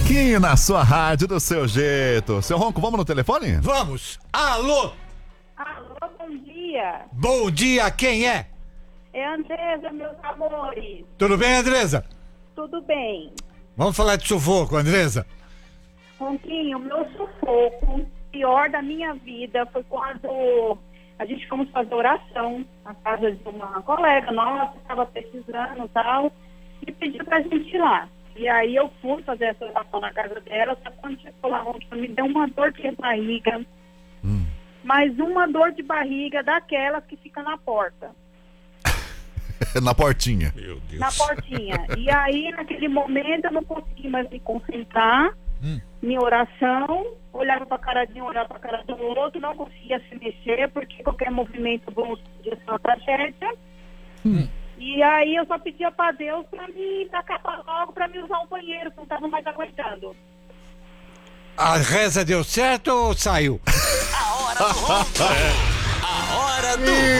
Aqui na sua rádio, do seu jeito. Seu Ronco, vamos no telefone? Vamos. Alô? Alô, bom dia. Bom dia, quem é? É a Andresa, meus amores. Tudo bem, Andresa? Tudo bem? Vamos falar de sufoco, Andresa. Ronquinho, meu sufoco pior da minha vida foi quando a gente fomos fazer oração na casa de uma colega nossa, que estava precisando e tal, e pediu pra gente ir lá. E aí eu fui fazer essa oração na casa dela, só que quando chegou lá, me deu uma dor de barriga, mas uma dor de barriga daquelas que fica na porta. Na portinha. Meu Deus. Na portinha. E aí, naquele momento, eu não consegui mais me concentrar em oração, olhava pra cara de um, olhava pra cara do outro, não conseguia se mexer, porque qualquer movimento brusco podia ser uma tragédia. E aí eu só pedia pra Deus pra me dar capa logo, pra me usar o banheiro, que não tava mais aguentando. A reza deu certo ou saiu? A hora do ronco. A hora do